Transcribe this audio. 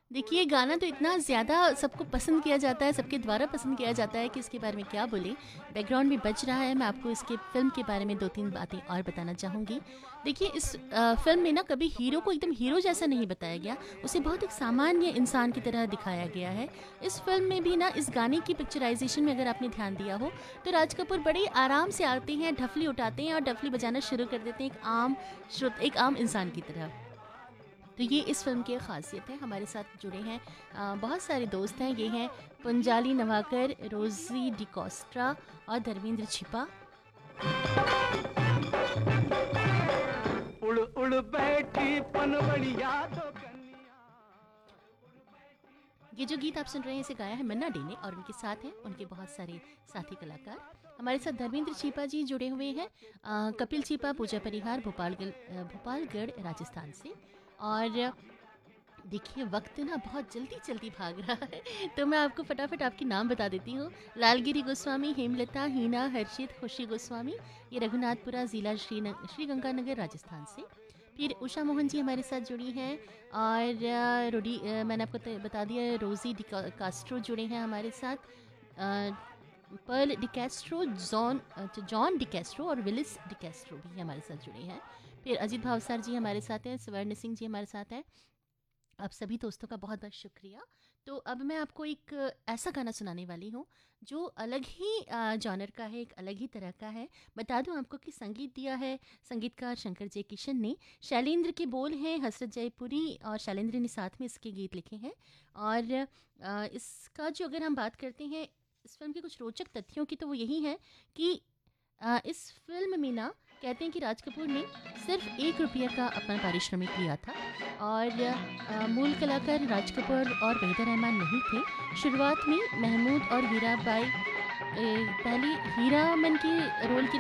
देखिए, गाना तो इतना ज़्यादा सबको पसंद किया जाता है, सबके द्वारा पसंद किया जाता है कि इसके बारे में क्या बोलें। बैकग्राउंड में बज रहा है, मैं आपको इसके फ़िल्म के बारे में 2-3 बातें और बताना चाहूँगी। देखिए, इस फ़िल्म में ना कभी हीरो को एकदम हीरो जैसा नहीं बताया गया, उसे बहुत एक सामान्य इंसान की तरह दिखाया गया है। इस फ़िल्म में भी ना इस गाने की पिक्चराइज़ेशन में अगर आपने ध्यान दिया हो, तो राज कपूर बड़े आराम से आते हैं, ढफली उठाते हैं और ढफली बजाना शुरू कर देते हैं एक आम इंसान की तरह। तो ये इस फ़िल्म की एक ख़ासियत है। हमारे साथ जुड़े हैं बहुत सारे दोस्त हैं। ये हैं पुंजाली नवाकर, रोज़ी डिकोस्ट्रा और धर्मेंद्र छिपा। उड़ उड़ बैठी पनवड़िया दो कन्या। ये जो गीत आप सुन रहे हैं इसे गाया है मन्ना डे ने और उनके साथ हैं उनके बहुत सारे साथी कलाकार। हमारे साथ धर्मेंद्र छिपा जी जुड़े हुए हैं। कपिल छिपा, पूजा परिहार, भोपालगढ़ राजस्थान से। और देखिए, वक्त ना बहुत जल्दी जल्दी भाग रहा है तो मैं आपको फटाफट आपके नाम बता देती हूँ। लालगिरी गोस्वामी, हेमलता, हीना, हर्षित, खुशी गोस्वामी, ये रघुनाथपुरा ज़िला श्री गंगानगर राजस्थान से। फिर उषा मोहन जी हमारे साथ जुड़ी हैं। और मैंने आपको बता दिया, रोज़ी कास्ट्रो जुड़े हैं हमारे साथ। अ, पर्ल डिकैस्ट्रो, जॉन डिकैस्ट्रो और विलिस डिकैस्ट्रो भी हमारे साथ जुड़े हैं। फिर अजीत भावसार जी हमारे साथ हैं, स्वर्ण सिंह जी हमारे साथ हैं। आप सभी दोस्तों का बहुत बहुत शुक्रिया। तो अब मैं आपको एक ऐसा गाना सुनाने वाली हूँ जो अलग ही जॉनर का है, एक अलग ही तरह का है। बता दूँ आपको कि संगीत दिया है संगीतकार शंकर जय किशन ने। शैलेंद्र के बोल हैं हसरत जयपुरी और शैलेंद्र ने साथ में इसके गीत लिखे हैं। और इसका जो अगर हम बात करते हैं इस फिल्म के कुछ रोचक तथ्यों की, तो वो यही है कि इस फिल्म में ना कहते हैं कि राज कपूर ने सिर्फ 1 रुपया का अपना पारिश्रमिक लिया था। और मूल कलाकार राज कपूर और वहीदा रहमान नहीं थे। शुरुआत में महमूद और हीराबाई पहले हीरामन के रोल के